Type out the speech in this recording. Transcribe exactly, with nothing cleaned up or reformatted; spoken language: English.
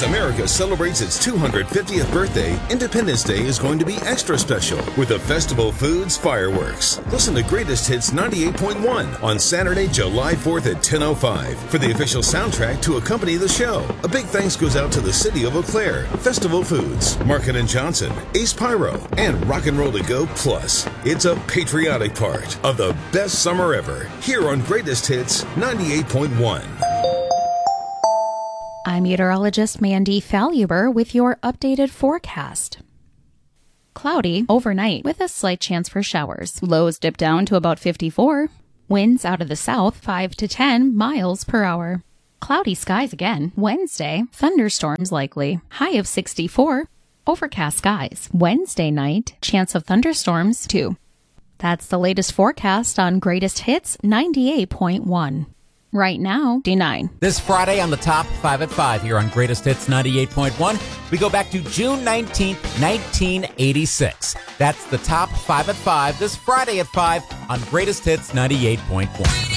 As America celebrates its two hundred fiftieth birthday, Independence Day is going to be extra special with the Festival Foods fireworks. Listen to Greatest Hits ninety-eight point one on Saturday, July fourth at ten oh five for the official soundtrack to accompany the show. A big thanks goes out to the City of Eau Claire, Festival Foods, Market and Johnson, Ace Pyro, and Rock and Roll to Go Plus. It's a patriotic part of the best summer ever here on Greatest Hits ninety-eight point one. I'm meteorologist Mandy Falluber with your updated forecast. Cloudy overnight with a slight chance for showers. Lows dip down to about fifty-four. Winds out of the south five to ten miles per hour. Cloudy skies again. Wednesday, thunderstorms likely. High of sixty-four. Overcast skies. Wednesday night, chance of thunderstorms two. That's the latest forecast on Greatest Hits ninety-eight point one. Right now, D nine. This Friday on the Top five at five here on Greatest Hits ninety-eight point one, we go back to June nineteenth, nineteen eighty-six. That's the Top five at five this Friday at five on Greatest Hits ninety-eight point one.